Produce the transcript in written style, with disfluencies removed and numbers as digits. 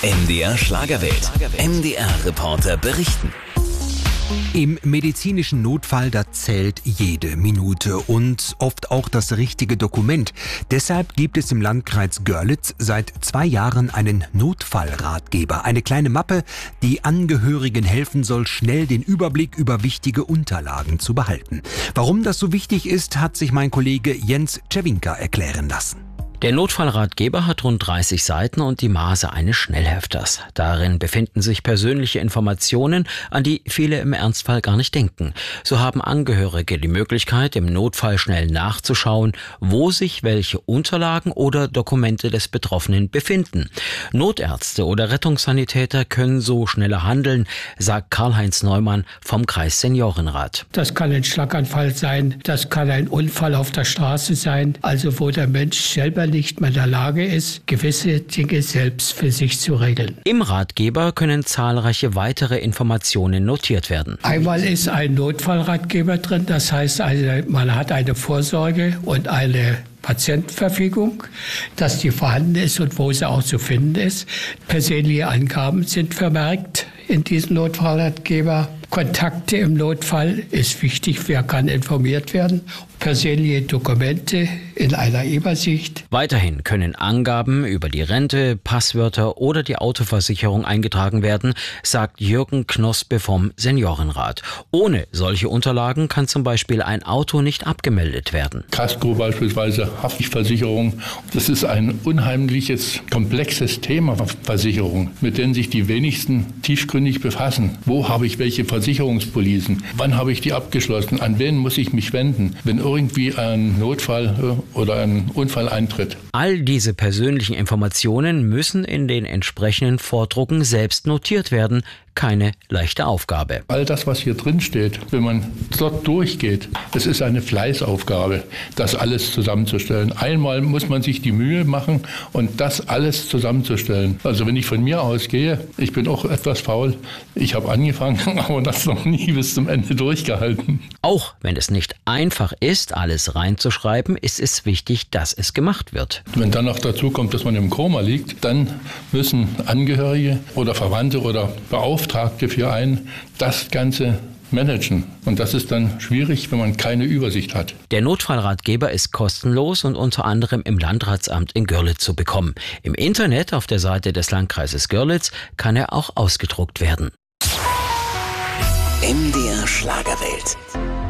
MDR Schlagerwelt. MDR-Reporter berichten. Im medizinischen Notfall, da zählt jede Minute und oft auch das richtige Dokument. Deshalb gibt es im Landkreis Görlitz seit 2 Jahren einen Notfallratgeber. Eine kleine Mappe, die Angehörigen helfen soll, schnell den Überblick über wichtige Unterlagen zu behalten. Warum das so wichtig ist, hat sich mein Kollege Jens Czewinka erklären lassen. Der Notfallratgeber hat rund 30 Seiten und die Maße eines Schnellhefters. Darin befinden sich persönliche Informationen, an die viele im Ernstfall gar nicht denken. So haben Angehörige die Möglichkeit, im Notfall schnell nachzuschauen, wo sich welche Unterlagen oder Dokumente des Betroffenen befinden. Notärzte oder Rettungssanitäter können so schneller handeln, sagt Karl-Heinz Neumann vom Kreisseniorenrat. Das kann ein Schlaganfall sein, das kann ein Unfall auf der Straße sein, also wo der Mensch selber nicht mehr in der Lage ist, gewisse Dinge selbst für sich zu regeln. Im Ratgeber können zahlreiche weitere Informationen notiert werden. Einmal ist ein Notfallratgeber drin, das heißt, man hat eine Vorsorge und eine Patientenverfügung, dass die vorhanden ist und wo sie auch zu finden ist. Persönliche Angaben sind vermerkt in diesem Notfallratgeber. Kontakte im Notfall ist wichtig, wer kann informiert werden. Persönliche Dokumente in einer Übersicht. Weiterhin können Angaben über die Rente, Passwörter oder die Autoversicherung eingetragen werden, sagt Jürgen Knospe vom Seniorenrat. Ohne solche Unterlagen kann zum Beispiel ein Auto nicht abgemeldet werden. Kasko beispielsweise, Haftpflichtversicherung. Das ist ein unheimliches, komplexes Thema, Versicherung, mit denen sich die wenigsten tiefgründig befassen. Wo habe ich welche Versicherungspolisen? Wann habe ich die abgeschlossen? An wen muss ich mich wenden, wenn irgendwie ein Notfall oder ein Unfall eintritt? All diese persönlichen Informationen müssen in den entsprechenden Vordrucken selbst notiert werden. Keine leichte Aufgabe. All das, was hier drin steht, wenn man dort durchgeht, es ist eine Fleißaufgabe, das alles zusammenzustellen. Einmal muss man sich die Mühe machen und das alles zusammenzustellen. Also wenn ich von mir ausgehe, ich bin auch etwas faul. Ich habe angefangen, aber das noch nie bis zum Ende durchgehalten. Auch wenn es nicht einfach ist, alles reinzuschreiben, ist es wichtig, dass es gemacht wird. Wenn dann noch dazu kommt, dass man im Koma liegt, dann müssen Angehörige oder Verwandte oder Beauftragte für einen das Ganze managen. Und das ist dann schwierig, wenn man keine Übersicht hat. Der Notfallratgeber ist kostenlos und unter anderem im Landratsamt in Görlitz zu bekommen. Im Internet auf der Seite des Landkreises Görlitz kann er auch ausgedruckt werden. MDR Schlagerwelt.